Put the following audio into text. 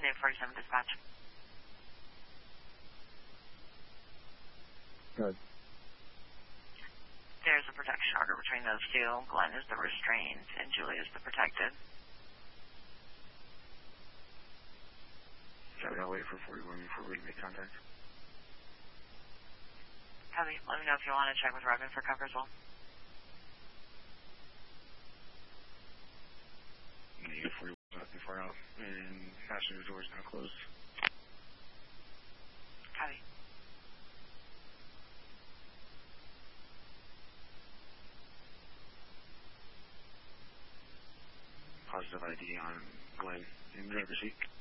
4847 dispatch. Good. There's a protection order between those two. Glenn is the restrained and Julie is the protected. Sorry, I'll wait for 41 before we make contact. Copy. Let me know if you want to check with Robin for cover as well. Yeah, 41 not too far out, and passenger door's now closed. Copy. Positive ID on Glenn in driver's seat.